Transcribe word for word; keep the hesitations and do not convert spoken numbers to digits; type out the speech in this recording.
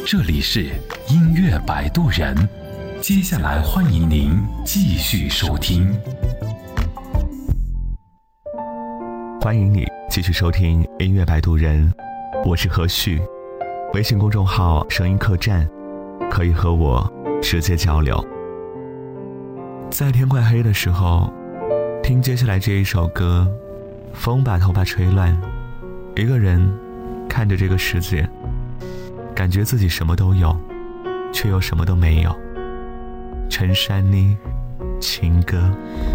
这里是音乐摆渡人，接下来欢迎您继续收听。 欢迎你继续收听音乐摆渡人，我是何旭，微信公众号声音客栈，可以和我直接交流。在天快黑的时候，听接下来这一首歌，风把头发吹乱，一个人看着这个世界，感觉自己什么都有，却又什么都没有。陈珊妮情歌。